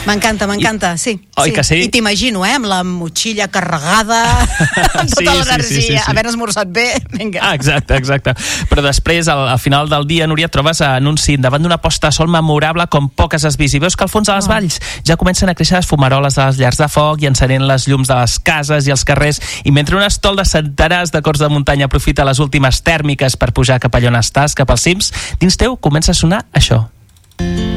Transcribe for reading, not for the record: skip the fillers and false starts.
M'encanta, sí. Oi que sí? I t'imagino, amb la motxilla carregada, amb tota l'energia, sí. haver esmorzat bé, vinga. Exacte. Però després, al final del dia, Núria, et trobes en un cim davant d'una posta de sol memorable com poques has vist. I veus que al fons de les valls ja comencen a créixer les fumaroles de les llars de foc i encenent les llums de les cases i els carrers, i mentre un estol de centenars de cors de muntanya aprofita les últimes tèrmiques per pujar cap allà on estàs, cap als cims, dins teu comença a sonar això.